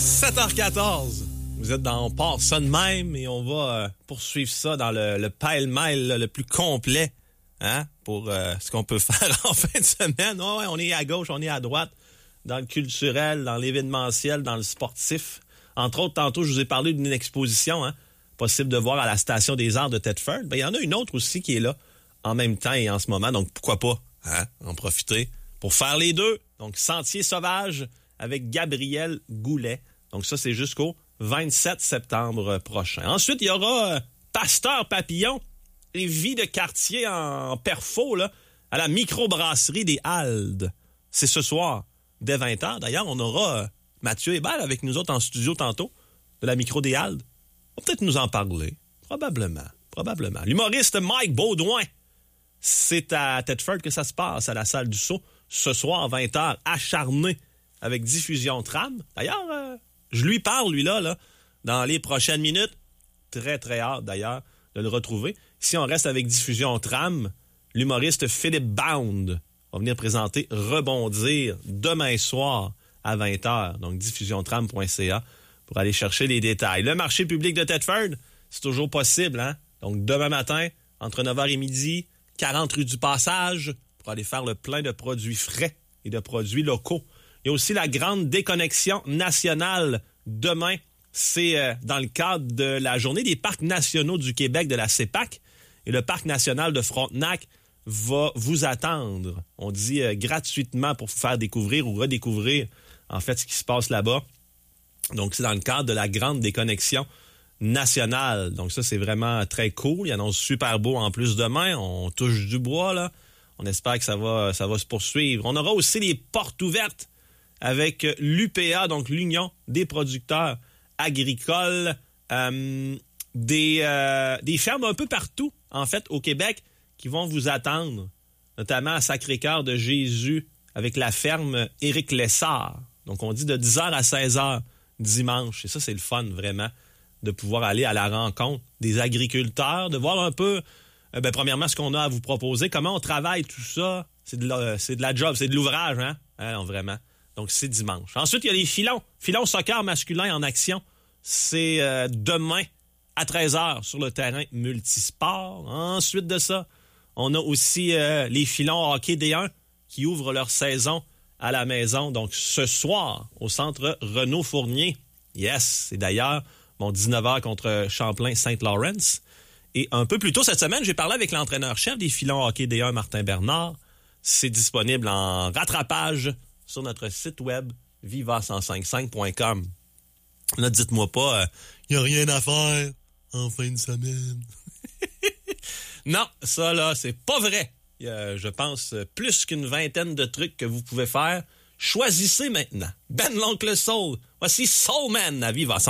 7h14. Vous êtes dans On part ça de même et on va poursuivre ça dans le pêle-mêle le plus complet, hein, pour ce qu'on peut faire en fin de semaine. Oh, ouais, on est à gauche, on est à droite, dans le culturel, dans l'événementiel, dans le sportif. Entre autres, tantôt, je vous ai parlé d'une exposition, hein, possible de voir à la Station des Arts de Thetford. Ben, il y en a une autre aussi qui est là en même temps et en ce moment, donc pourquoi pas, hein, en profiter pour faire les deux. Donc, Sentier sauvage avec Gabriel Goulet. Donc ça, c'est jusqu'au 27 septembre prochain. Ensuite, il y aura Pasteur Papillon et vie de quartier en perfo là, à la microbrasserie des Haldes. C'est ce soir, dès 20h. D'ailleurs, on aura Mathieu Hébert avec nous autres en studio tantôt, de la micro des Haldes. On va peut-être nous en parler. Probablement. L'humoriste Mike Baudouin, c'est à Thetford que ça se passe, à la salle du Sceau. Ce soir, 20h, acharné, avec diffusion tram. D'ailleurs, je lui parle, lui, là, dans les prochaines minutes. Très, très hâte, d'ailleurs, de le retrouver. Si on reste avec diffusion tram, l'humoriste Philippe Bound va venir présenter Rebondir demain soir à 20h. Donc, diffusiontram.ca pour aller chercher les détails. Le marché public de Thetford, c'est toujours possible, hein? Donc, demain matin, entre 9h et midi, 40 rue du Passage, pour aller faire le plein de produits frais et de produits locaux. Il y a aussi la grande déconnexion nationale demain. C'est dans le cadre de la journée des parcs nationaux du Québec de la CEPAC. Et le parc national de Frontenac va vous attendre. On dit gratuitement pour vous faire découvrir ou redécouvrir en fait ce qui se passe là-bas. Donc c'est dans le cadre de la grande déconnexion nationale. Donc ça, c'est vraiment très cool. Il annonce super beau en plus demain. On touche du bois, là. On espère que ça va se poursuivre. On aura aussi les portes ouvertes avec l'UPA, donc l'Union des producteurs agricoles, des fermes un peu partout, en fait, au Québec, qui vont vous attendre, notamment à Sacré-Cœur de Jésus, avec la ferme Éric Lessard. Donc, on dit de 10h à 16h dimanche. Et ça, c'est le fun, vraiment, de pouvoir aller à la rencontre des agriculteurs, de voir un peu, premièrement, ce qu'on a à vous proposer, comment on travaille tout ça. C'est de la job, c'est de l'ouvrage, hein? Non, vraiment. Donc, c'est dimanche. Ensuite, il y a les filons. Filons soccer masculin en action. C'est demain à 13h sur le terrain multisport. Ensuite de ça, on a aussi les filons hockey D1 qui ouvrent leur saison à la maison. Donc, ce soir, au centre Renaud-Fournier. Yes, c'est d'ailleurs mon 19h contre Champlain-Saint-Lawrence. Et un peu plus tôt cette semaine, j'ai parlé avec l'entraîneur-chef des filons hockey D1, Martin Bernard. C'est disponible en rattrapage sur notre site web viva1055.com. Là, dites-moi pas, il n'y a rien à faire en fin de semaine. Non, ça là, c'est pas vrai. Il y a, je pense, plus qu'une vingtaine de trucs que vous pouvez faire. Choisissez maintenant. Ben l'Oncle Soul. Voici Soul Man à Viva 1055.